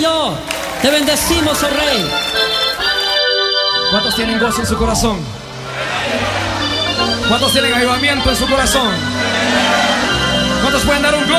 Señor. Te bendecimos, oh Rey. ¿Cuántos tienen gozo en su corazón? ¿Cuántos tienen avivamiento en su corazón? ¿Cuántos pueden dar un gloria?